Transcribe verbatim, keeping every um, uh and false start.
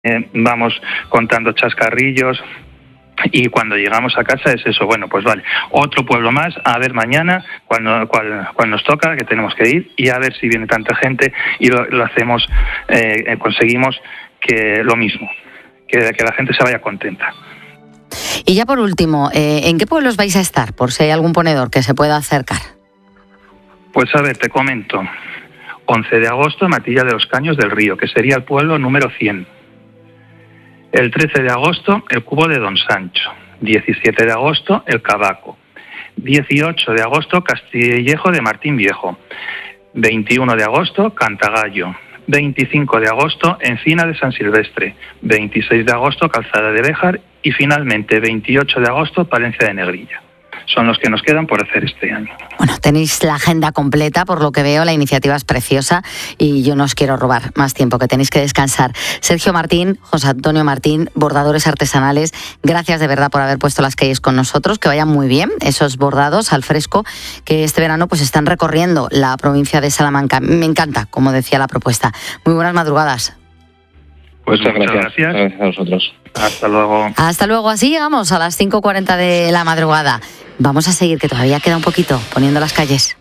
eh, vamos contando chascarrillos. Y cuando llegamos a casa es eso, bueno, pues vale, otro pueblo más, a ver mañana, cuando, cuando, cuando nos toca, que tenemos que ir, y a ver si viene tanta gente, y lo, lo hacemos, eh, conseguimos que lo mismo, que, que la gente se vaya contenta. Y ya por último, eh, ¿en qué pueblos vais a estar? Por si hay algún ponedor que se pueda acercar. Pues a ver, te comento, once de agosto, Matilla de los Caños del Río, que sería el pueblo número cien. El trece de agosto, el Cubo de Don Sancho. diecisiete de agosto, el Cabaco. dieciocho de agosto, Castillejo de Martín Viejo. veintiuno de agosto, Cantagallo. veinticinco de agosto, Encina de San Silvestre. veintiséis de agosto, Calzada de Béjar. Y finalmente, veintiocho de agosto, Palencia de Negrilla. Son los que nos quedan por hacer este año. Bueno, tenéis la agenda completa, por lo que veo, la iniciativa es preciosa y yo no os quiero robar más tiempo, que tenéis que descansar. Sergio Martín, José Antonio Martín, bordadores artesanales, gracias de verdad por haber puesto las calles con nosotros, que vayan muy bien esos bordados al fresco que este verano pues están recorriendo la provincia de Salamanca. Me encanta, como decía la propuesta. Muy buenas madrugadas. Pues muchas, muchas gracias. gracias a vosotros. Hasta luego. Hasta luego. Así llegamos a las cinco cuarenta de la madrugada. Vamos a seguir, que todavía queda un poquito, poniendo las calles.